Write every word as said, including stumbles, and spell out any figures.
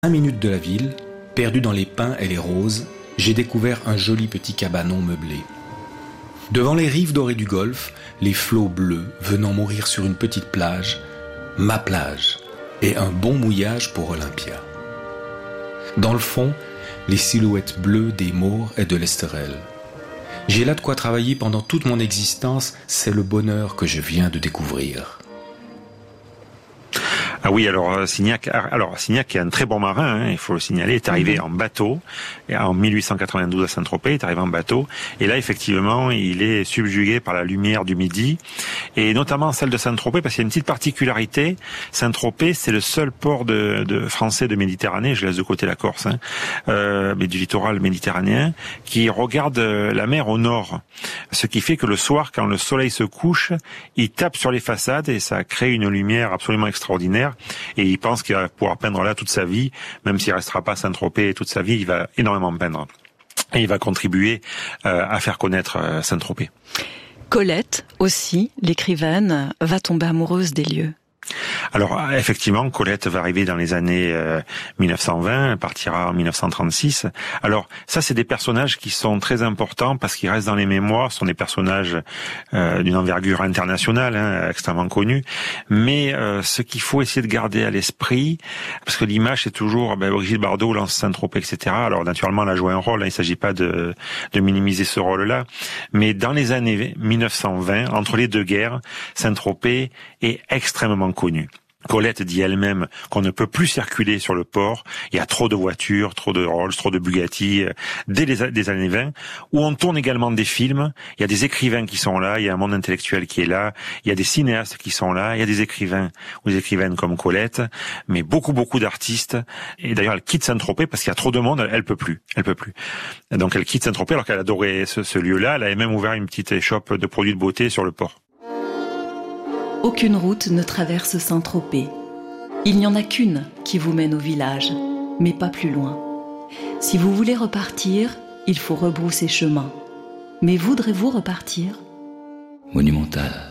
cinq minutes de la ville, perdu dans les pins et les roses, j'ai découvert un joli petit cabanon meublé. Devant les rives dorées du golfe, les flots bleus venant mourir sur une petite plage, ma plage, et un bon mouillage pour Olympia. Dans le fond, les silhouettes bleues des Maures et de l'Esterel. J'ai là de quoi travailler pendant toute mon existence, c'est le bonheur que je viens de découvrir. Ah oui, alors Signac, alors Signac est un très bon marin, hein, il faut le signaler, est arrivé mmh. en bateau en mille huit cent quatre-vingt-douze à Saint-Tropez, il est arrivé en bateau, et là effectivement il est subjugué par la lumière du midi, et notamment celle de Saint-Tropez, parce qu'il y a une petite particularité. Saint-Tropez, c'est le seul port de, de français de Méditerranée, je laisse de côté la Corse, hein, euh, mais du littoral méditerranéen, qui regarde la mer au nord, ce qui fait que le soir, quand le soleil se couche, il tape sur les façades et ça crée une lumière absolument extraordinaire. Et il pense qu'il va pouvoir peindre là toute sa vie, même s'il restera pas à Saint-Tropez toute sa vie, il va énormément peindre. Et il va contribuer euh, à faire connaître euh, Saint-Tropez. Colette, aussi, l'écrivaine, va tomber amoureuse des lieux. Alors effectivement, Colette va arriver dans les années euh, mille neuf cent vingt, elle partira en mille neuf cent trente-six. Alors ça, c'est des personnages qui sont très importants parce qu'ils restent dans les mémoires, ce sont des personnages euh, d'une envergure internationale, hein, extrêmement connus. Mais euh, ce qu'il faut essayer de garder à l'esprit, parce que l'image c'est toujours ben, Brigitte Bardot lance Saint-Tropez, et cetera. Alors naturellement, elle a joué un rôle, hein, il ne s'agit pas de, de minimiser ce rôle-là. Mais dans les années mille neuf cent vingt, entre les deux guerres, Saint-Tropez est extrêmement connue. Colette dit elle-même qu'on ne peut plus circuler sur le port. Il y a trop de voitures, trop de Rolls, trop de Bugatti, euh, dès les des années vingt, où on tourne également des films. Il y a des écrivains qui sont là, il y a un monde intellectuel qui est là, il y a des cinéastes qui sont là, il y a des écrivains ou des écrivaines comme Colette, mais beaucoup, beaucoup d'artistes. Et d'ailleurs, elle quitte Saint-Tropez parce qu'il y a trop de monde, elle, elle peut plus, elle peut plus. Donc elle quitte Saint-Tropez alors qu'elle adorait ce, ce lieu-là. Elle avait même ouvert une petite échoppe de produits de beauté sur le port. Aucune route ne traverse Saint-Tropez. Il n'y en a qu'une qui vous mène au village, mais pas plus loin. Si vous voulez repartir, il faut rebrousser chemin. Mais voudrez-vous repartir ? Monumental.